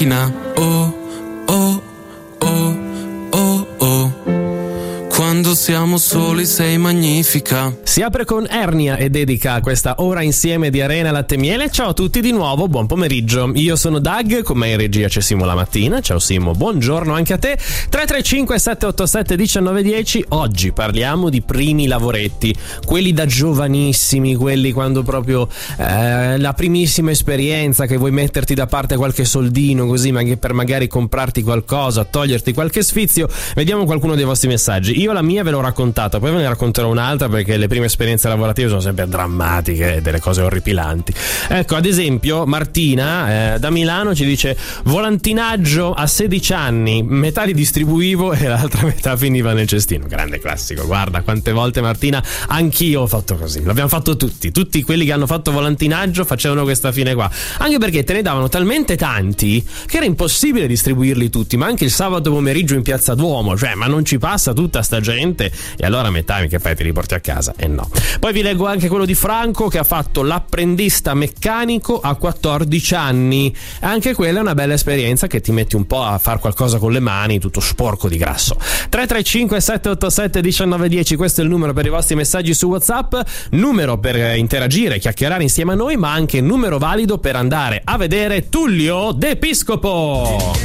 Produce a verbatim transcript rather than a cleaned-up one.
macchina. Oh, oh, oh, oh, oh. Quando siamo soli sei magnifica. Si apre con Ernia e dedica questa ora insieme di Arena Latte Miele. Ciao a tutti di nuovo, buon pomeriggio. Io sono Doug, con me in regia c'è Simo la mattina. Ciao Simo, buongiorno anche a te. tre tre cinque sette otto sette uno nove uno zero. Oggi parliamo di primi lavoretti, quelli da giovanissimi, quelli quando proprio eh, la primissima esperienza, che vuoi metterti da parte qualche soldino così ma anche per magari comprarti qualcosa, toglierti qualche sfizio. Vediamo qualcuno dei vostri messaggi. Io la mia ve l'ho raccontata, poi ve ne racconterò un'altra perché le prime esperienze lavorative sono sempre drammatiche e delle cose orripilanti. Ecco, ad esempio Martina eh, da Milano ci dice: volantinaggio a sedici anni, metà li distribuivo e l'altra metà finiva nel cestino. Grande classico, guarda quante volte Martina, anch'io ho fatto così, l'abbiamo fatto tutti, tutti quelli che hanno fatto volantinaggio facevano questa fine qua, anche perché te ne davano talmente tanti che era impossibile distribuirli tutti, ma anche il sabato pomeriggio in Piazza Duomo, cioè ma non ci passa tutta sta gente, e allora metà che fai, ti riporti a casa? E eh no. Poi vi leggo anche quello di Franco che ha fatto l'apprendista meccanico a quattordici anni, anche quella è una bella esperienza che ti metti un po' a fare qualcosa con le mani, tutto sporco di grasso. Tre tre cinque sette otto sette uno nove uno zero, questo è il numero per i vostri messaggi su WhatsApp, numero per interagire, chiacchierare insieme a noi, ma anche numero valido per andare a vedere Tullio D'Episcopo.